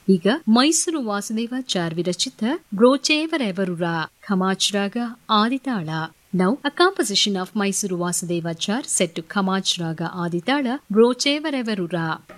ಈಗ ಮೈಸೂರು ವಾಸುದೇವಾಚಾರ್ ವಿರಚಿತ ಬ್ರೋಚೇವರೆವರುರಾ ಖಮಾಜ್ ರಾಗ ಆದಿತಾಳ. Now, a composition of Mysuru Vasudevachar set to Khamaj Raga Aditala, Brochevarevurura.